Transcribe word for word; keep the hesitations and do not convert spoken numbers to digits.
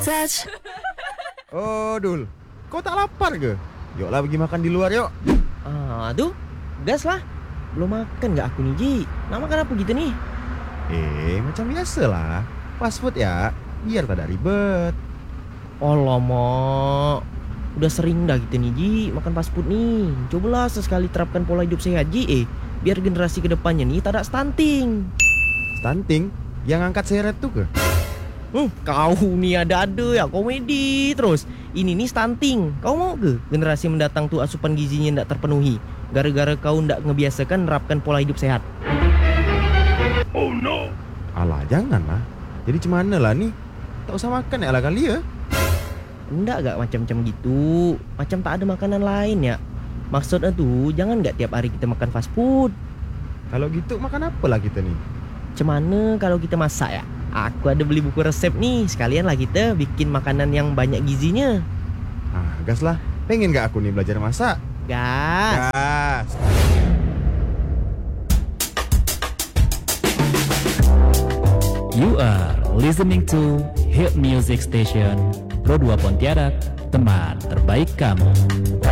touch. Oh, Dul. Kau tak lapar ke? Yuklah pergi makan di luar yuk. Ah, tuh, gas lah. Belum makan gak aku nih, Ji? Nak makan apa gitu nih? Eh, macam biasa lah. Fast food ya, biar tak ada ribet. Alamak, udah sering dah kita nih, Ji, makan fast food nih. Cobalah sesekali terapkan pola hidup sehat, Ji, eh. Biar generasi kedepannya nih tak ada stunting. Stunting? Yang angkat seret tuh ke? Hmm, kau nih ada-ada ya komedi terus. Ini nih stunting. Kau mau ke generasi mendatang tuh asupan gizinya ndak terpenuhi gara-gara kau ndak ngebiasakan nerapkan pola hidup sehat? Oh no. Alah, janganlah. Jadi cemana lah nih? Tak usah makan ya lah kali ya. Ndak gak macam-macam gitu. Macam tak ada makanan lain ya. Maksudnya tuh jangan gak tiap hari kita makan fast food. Kalau gitu makan apa lah kita nih? Cemana kalau kita masak ya? Aku ada beli buku resep nih. Sekalian lah kita bikin makanan yang banyak gizinya. Ah, gas lah. Pengen gak aku nih belajar masak? Gas. Gas. You are listening to Hit Music Station Pro dua Pontianak, teman terbaik kamu.